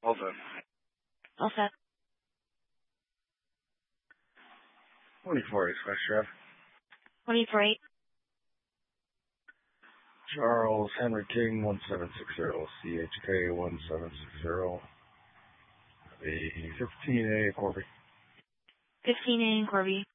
All set. All set. 24 Express Chef. 24-8. Charles Henry King 1760. CHK 1760. The 15A Corby. 15A in Corby.